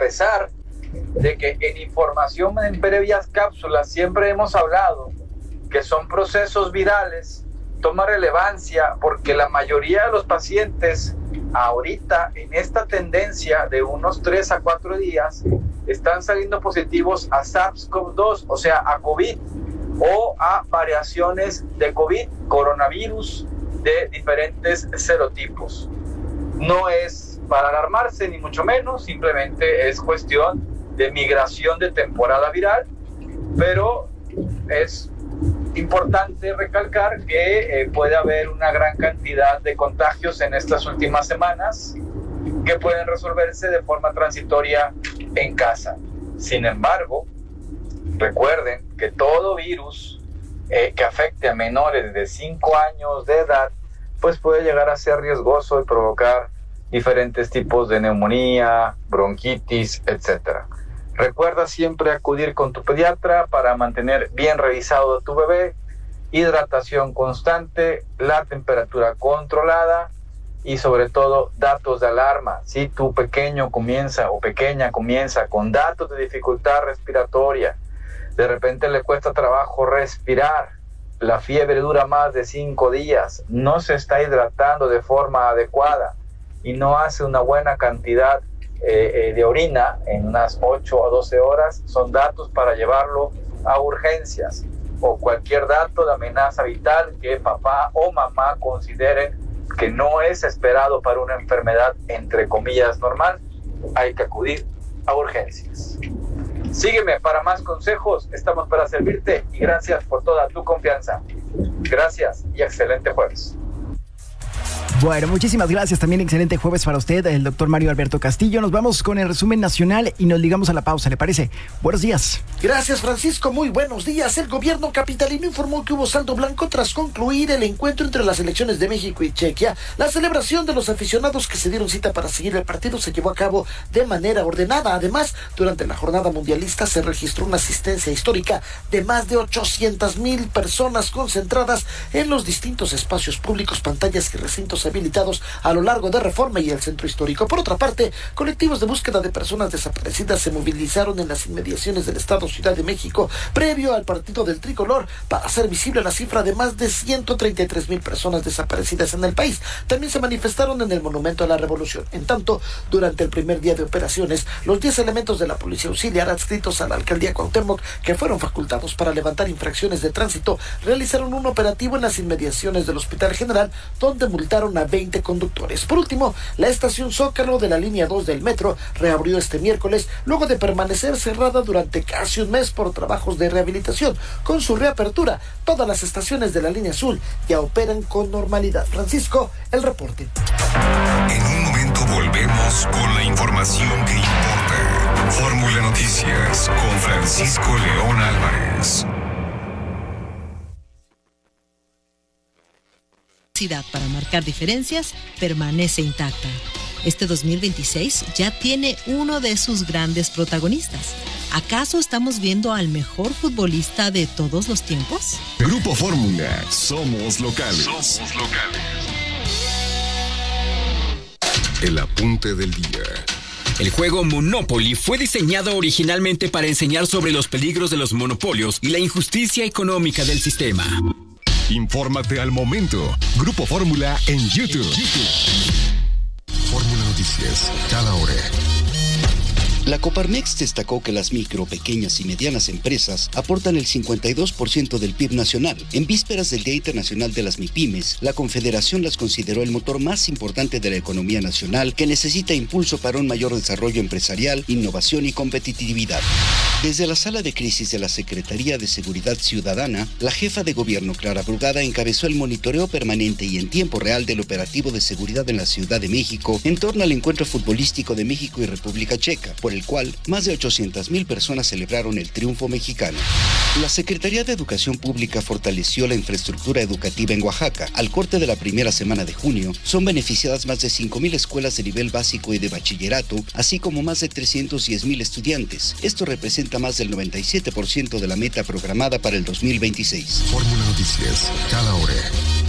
pesar de que en información en previas cápsulas siempre hemos hablado que son procesos virales, toma relevancia porque la mayoría de los pacientes ahorita en esta tendencia de unos 3 a 4 días están saliendo positivos a SARS-CoV-2, o sea, a COVID o a variaciones de COVID, coronavirus de diferentes serotipos. No es para alarmarse ni mucho menos, simplemente es cuestión de migración de temporada viral, pero es importante recalcar que puede haber una gran cantidad de contagios en estas últimas semanas que pueden resolverse de forma transitoria en casa. Sin embargo, recuerden que todo virus que afecte a menores de 5 años de edad pues puede llegar a ser riesgoso y provocar diferentes tipos de neumonía, bronquitis, etc. Recuerda siempre acudir con tu pediatra para mantener bien revisado a tu bebé, hidratación constante, la temperatura controlada y sobre todo datos de alarma. Si tu pequeño comienza o pequeña comienza con datos de dificultad respiratoria, de repente le cuesta trabajo respirar, la fiebre dura más de 5 días, no se está hidratando de forma adecuada y no hace una buena cantidad de orina en unas 8 o 12 horas, son datos para llevarlo a urgencias, o cualquier dato de amenaza vital que papá o mamá consideren que no es esperado para una enfermedad entre comillas normal, hay que acudir a urgencias. Sígueme para más consejos, estamos para servirte y gracias por toda tu confianza. Gracias y excelente jueves. Bueno, muchísimas gracias. También excelente jueves para usted, el doctor Mario Alberto Castillo. Nos vamos con el resumen nacional y nos ligamos a la pausa, ¿le parece? Buenos días. Gracias, Francisco. Muy buenos días. El gobierno capitalino informó que hubo saldo blanco tras concluir el encuentro entre las selecciones de México y Chequia. La celebración de los aficionados que se dieron cita para seguir el partido se llevó a cabo de manera ordenada. Además, durante la jornada mundialista se registró una asistencia histórica de más de 800,000 personas concentradas en los distintos espacios públicos, pantallas y recintos habilitados a lo largo de Reforma y el Centro Histórico. Por otra parte, colectivos de búsqueda de personas desaparecidas se movilizaron en las inmediaciones del Estado Ciudad de México previo al partido del Tricolor para hacer visible la cifra de más de 133,000 personas desaparecidas en el país. También se manifestaron en el Monumento a la Revolución. En tanto, durante el primer día de operaciones, los 10 elementos de la Policía Auxiliar adscritos a la Alcaldía Cuauhtémoc, que fueron facultados para levantar infracciones de tránsito, realizaron un operativo en las inmediaciones del Hospital General, donde multaron a 20 conductores. Por último, la estación Zócalo de la línea 2 del metro reabrió este miércoles luego de permanecer cerrada durante casi un mes por trabajos de rehabilitación. Con su reapertura, todas las estaciones de la línea azul ya operan con normalidad. Francisco, el reporte. En un momento volvemos con la información que importa. Fórmula Noticias con Francisco León Álvarez. Para marcar diferencias permanece intacta. Este 2026 ya tiene uno de sus grandes protagonistas. ¿Acaso estamos viendo al mejor futbolista de todos los tiempos? Grupo Fórmula, somos locales. Somos locales. El apunte del día. El juego Monopoly fue diseñado originalmente para enseñar sobre los peligros de los monopolios y la injusticia económica del sistema. Infórmate al momento. Grupo Fórmula en YouTube. Fórmula Noticias, cada hora. La Coparmex destacó que las micro, pequeñas y medianas empresas aportan el 52% del PIB nacional. En vísperas del Día Internacional de las MIPYMES, la Confederación las consideró el motor más importante de la economía nacional que necesita impulso para un mayor desarrollo empresarial, innovación y competitividad. Desde la sala de crisis de la Secretaría de Seguridad Ciudadana, la jefa de gobierno Clara Brugada encabezó el monitoreo permanente y en tiempo real del operativo de seguridad en la Ciudad de México en torno al encuentro futbolístico de México y República Checa, por el cual más de 800,000 personas celebraron el triunfo mexicano. La Secretaría de Educación Pública fortaleció la infraestructura educativa en Oaxaca. Al corte de la primera semana de junio, son beneficiadas más de 5,000 escuelas de nivel básico y de bachillerato, así como más de 310,000 estudiantes. Esto representa más del 97% de la meta programada para el 2026. Fórmula Noticias, cada hora.